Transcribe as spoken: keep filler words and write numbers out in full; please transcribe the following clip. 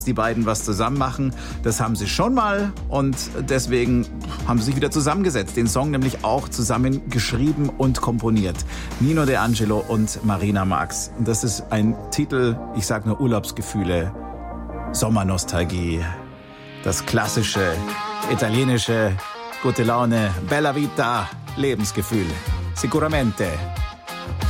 die beiden was zusammen machen. Das haben sie schon mal und deswegen haben sie sich wieder zusammengesetzt. Den Song nämlich auch zusammen geschrieben und komponiert. Nino De Angelo und Marina Marx. Und das ist ein Titel, ich sag nur Urlaubsgefühle, Sommernostalgie, das klassische, italienische, gute Laune, Bella Vita, Lebensgefühl. Sicuramente.